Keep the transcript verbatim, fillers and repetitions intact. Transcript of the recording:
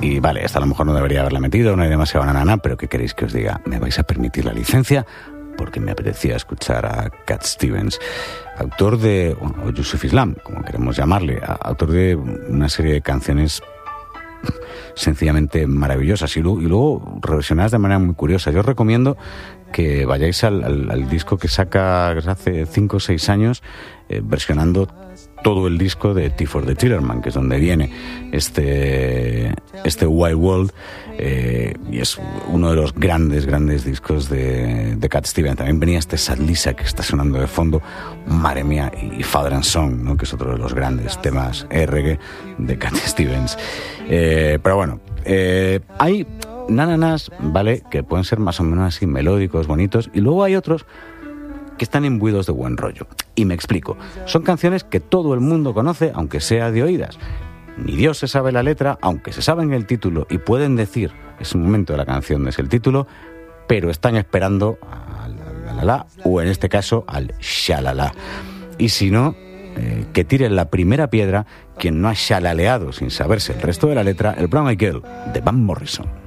Y vale, esta a lo mejor no debería haberla metido, no hay demasiado nanana, pero ¿qué queréis que os diga? ¿Me vais a permitir la licencia? Porque me apetecía escuchar a Cat Stevens, autor de, o Yusuf Islam, como queremos llamarle, autor de una serie de canciones sencillamente maravillosas y luego, y luego reversionadas de manera muy curiosa. Yo os recomiendo que vayáis al, al, al disco que saca hace cinco o seis años, eh, versionando todo el disco de Tea for the Tillerman, que es donde viene este, este Wild World, eh, y es uno de los grandes, grandes discos de, de Cat Stevens. También venía este Sad Lisa que está sonando de fondo, madre mía, y Father and Son, ¿no? Que es otro de los grandes temas reggae de Cat Stevens. Eh, pero bueno, eh, hay nananas, ¿vale?, que pueden ser más o menos así melódicos, bonitos, y luego hay otros que están imbuidos de buen rollo. Y me explico. Son canciones que todo el mundo conoce, aunque sea de oídas. Ni Dios se sabe la letra, aunque se saben el título y pueden decir, es un momento de la canción, es el título, pero están esperando al la, la, la, o en este caso al shalala. Y si no, eh, que tiren la primera piedra quien no ha shalaleado sin saberse el resto de la letra, el Brown Eyed Girl de Van Morrison.